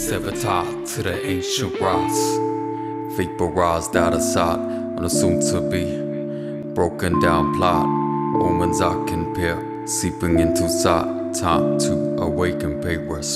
Avatar to the ancient rocks, vaporized out of sight on a soon-to-be broken down plot. Omens I compare, seeping into sight. Time to awaken, pay respect.